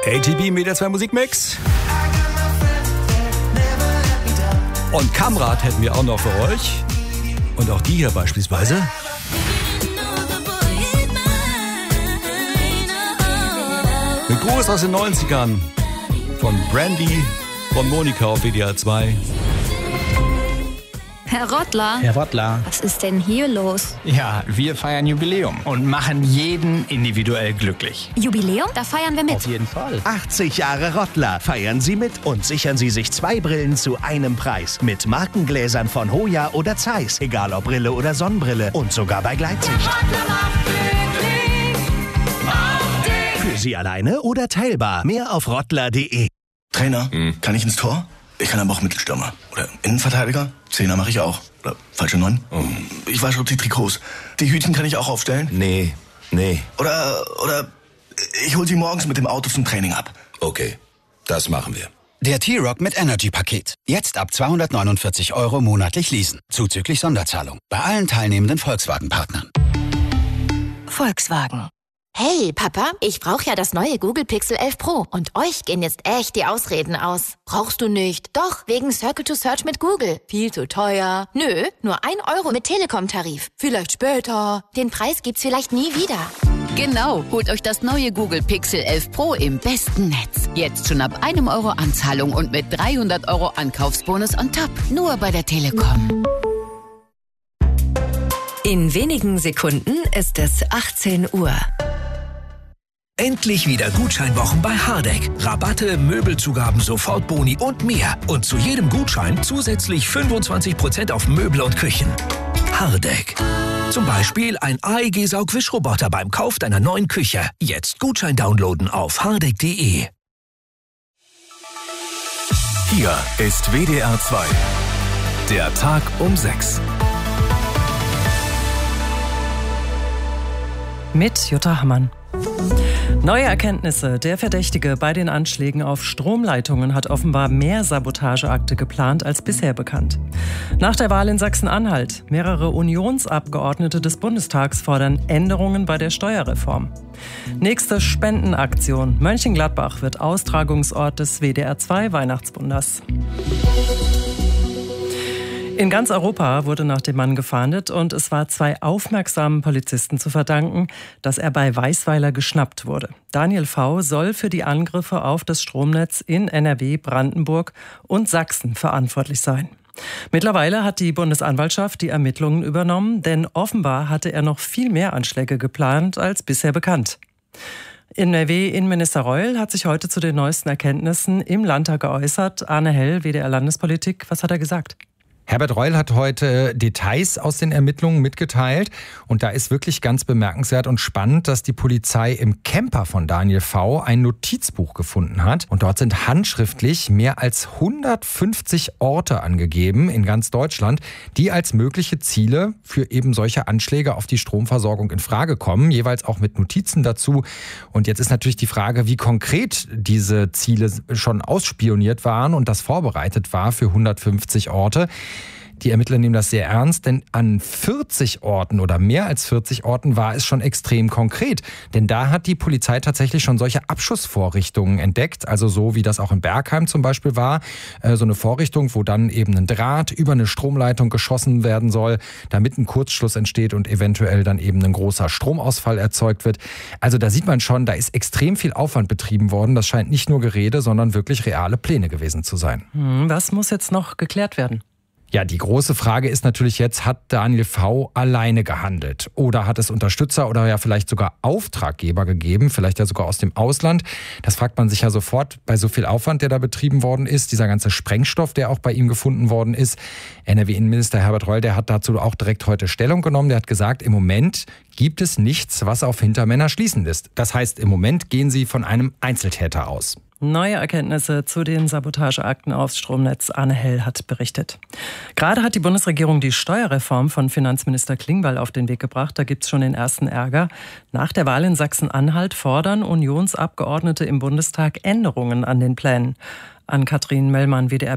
ATB mit der 2 Musikmix. Und Kamrad hätten wir auch noch für euch. Und auch die hier beispielsweise. Mit Gruß aus den 90ern von Brandy, von Monika auf WDR 2. Herr Rottler. Herr Rottler. Was ist denn hier los? Ja, wir feiern Jubiläum und machen jeden individuell glücklich. Jubiläum? Da feiern wir mit. Auf jeden Fall. 80 Jahre Rottler. Feiern Sie mit und sichern Sie sich 2 Brillen zu einem Preis. Mit Markengläsern von Hoya oder Zeiss. Egal ob Brille oder Sonnenbrille. Und sogar bei Gleitsicht. Für Sie alleine oder teilbar. Mehr auf rottler.de. Trainer, kann ich ins Tor? Ich kann aber auch Mittelstürmer. Oder Innenverteidiger? Zehner mache ich auch. Oder falsche 9? Ich wasche die Trikots. Die Hütchen kann ich auch aufstellen? Nee. Oder ich hol sie morgens mit dem Auto zum Training ab. Okay, das machen wir. Der T-Rock mit Energy-Paket. Jetzt ab 249 € monatlich leasen. Zuzüglich Sonderzahlung. Bei allen teilnehmenden Volkswagen-Partnern. Volkswagen. Hey, Papa, ich brauche ja das neue Google Pixel 11 Pro. Und euch gehen jetzt echt die Ausreden aus. Brauchst du nicht? Doch, wegen Circle to Search mit Google. Viel zu teuer. Nö, nur 1 € mit Telekom-Tarif. Vielleicht später. Den Preis gibt's vielleicht nie wieder. Genau, holt euch das neue Google Pixel 11 Pro im besten Netz. Jetzt schon ab 1 € Anzahlung und mit 300 € Ankaufsbonus on top. Nur bei der Telekom. In wenigen Sekunden ist es 18 Uhr. Endlich wieder Gutscheinwochen bei Hardegg. Rabatte, Möbelzugaben, Sofortboni und mehr. Und zu jedem Gutschein zusätzlich 25% auf Möbel und Küchen. Hardegg. Zum Beispiel ein AEG-Saugwischroboter beim Kauf deiner neuen Küche. Jetzt Gutschein downloaden auf hardegg.de. Hier ist WDR 2. Der Tag um 6. Mit Jutta Hammann. Neue Erkenntnisse. Der Verdächtige bei den Anschlägen auf Stromleitungen hat offenbar mehr Sabotageakte geplant als bisher bekannt. Nach der Wahl in Sachsen-Anhalt. Mehrere Unionsabgeordnete des Bundestags fordern Änderungen bei der Steuerreform. Nächste Spendenaktion. Mönchengladbach wird Austragungsort des WDR 2 Weihnachtswunders. In ganz Europa wurde nach dem Mann gefahndet und es war 2 aufmerksamen Polizisten zu verdanken, dass er bei Weisweiler geschnappt wurde. Daniel V. soll für die Angriffe auf das Stromnetz in NRW, Brandenburg und Sachsen verantwortlich sein. Mittlerweile hat die Bundesanwaltschaft die Ermittlungen übernommen, denn offenbar hatte er noch viel mehr Anschläge geplant als bisher bekannt. NRW-Innenminister Reul hat sich heute zu den neuesten Erkenntnissen im Landtag geäußert. Arne Hell, WDR Landespolitik, was hat er gesagt? Herbert Reul hat heute Details aus den Ermittlungen mitgeteilt und da ist wirklich ganz bemerkenswert und spannend, dass die Polizei im Camper von Daniel V. ein Notizbuch gefunden hat und dort sind handschriftlich mehr als 150 Orte angegeben in ganz Deutschland, die als mögliche Ziele für eben solche Anschläge auf die Stromversorgung in Frage kommen, jeweils auch mit Notizen dazu. Und jetzt ist natürlich die Frage, wie konkret diese Ziele schon ausspioniert waren und das vorbereitet war für 150 Orte. Die Ermittler nehmen das sehr ernst, denn an 40 Orten oder mehr als 40 Orten war es schon extrem konkret. Denn da hat die Polizei tatsächlich schon solche Abschussvorrichtungen entdeckt, also so wie das auch in Bergheim zum Beispiel war. So eine Vorrichtung, wo dann eben ein Draht über eine Stromleitung geschossen werden soll, damit ein Kurzschluss entsteht und eventuell dann eben ein großer Stromausfall erzeugt wird. Also da sieht man schon, da ist extrem viel Aufwand betrieben worden. Das scheint nicht nur Gerede, sondern wirklich reale Pläne gewesen zu sein. Was muss jetzt noch geklärt werden? Ja, die große Frage ist natürlich jetzt, hat Daniel V. alleine gehandelt? Oder hat es Unterstützer oder ja vielleicht sogar Auftraggeber gegeben, vielleicht ja sogar aus dem Ausland? Das fragt man sich ja sofort bei so viel Aufwand, der da betrieben worden ist. Dieser ganze Sprengstoff, der auch bei ihm gefunden worden ist. NRW-Innenminister Herbert Reul, der hat dazu auch direkt heute Stellung genommen. Der hat gesagt, im Moment gibt es nichts, was auf Hintermänner schließend ist. Das heißt, im Moment gehen sie von einem Einzeltäter aus. Neue Erkenntnisse zu den Sabotageakten aufs Stromnetz. Arne Hell hat berichtet. Gerade hat die Bundesregierung die Steuerreform von Finanzminister Klingbeil auf den Weg gebracht. Da gibt es schon den ersten Ärger. Nach der Wahl in Sachsen-Anhalt fordern Unionsabgeordnete im Bundestag Änderungen an den Plänen. Ann-Kathrin Mellmann, WDR